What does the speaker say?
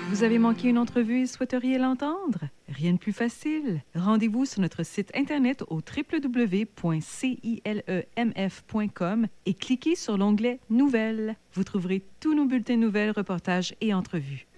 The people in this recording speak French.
Vous avez manqué une entrevue et souhaiteriez l'entendre? Rien de plus facile. Rendez-vous sur notre site Internet au www.cilemf.com et cliquez sur l'onglet Nouvelles. Vous trouverez tous nos bulletins de nouvelles, reportages et entrevues.